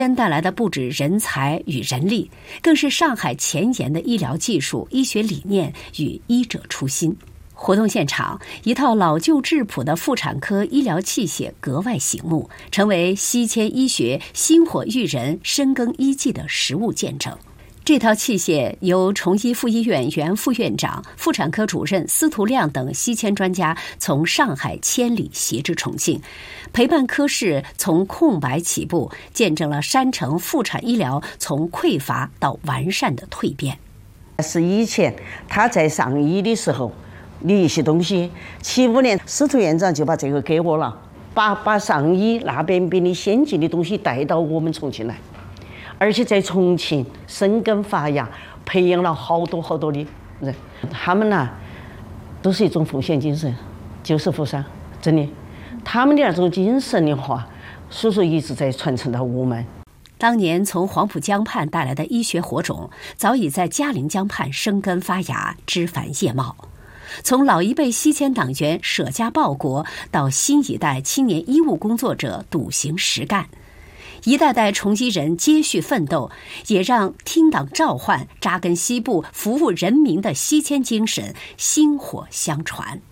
带来的不止人才与人力，更是上海前沿的医疗技术、医学理念与医者初心。活动现场，一套老旧质朴的妇产科医疗器械格外醒目，成为西迁医学薪火育人、深耕医技的实物见证。这套器械由崇医附医院原副院长、妇产科主任司徒亮等西迁专家从上海千里携至重庆，陪伴科室从空白起步，见证了山城妇产医疗从匮乏到完善的蜕变。 是以前他在上医的时候的一些东西，75年司徒院长就把这个给我了，把上医那边的先进的东西带到我们重庆来。而且在重庆生根发芽，培养了好多的人，他们都是一种奉献精神，就是扶伤，真的，他们的那种精神的话，叔叔一直在传承到我们。 当年从黄浦江畔带来的医学火种，早已在嘉陵江畔生根发芽，枝繁叶茂。从老一辈西迁党员舍家报国，到新一代青年医务工作者笃行实干。一代代崇医人接续奋斗，也让听党召唤、扎根西部、服务人民的西迁精神薪火相传。